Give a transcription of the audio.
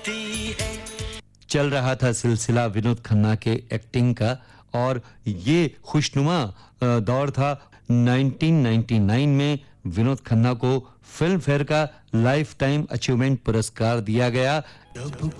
चल रहा था सिलसिला विनोद खन्ना के एक्टिंग का और ये खुशनुमा दौर था। 1999 में विनोद खन्ना को फिल्म फेयर का लाइफ टाइम अचीवमेंट पुरस्कार दिया गया।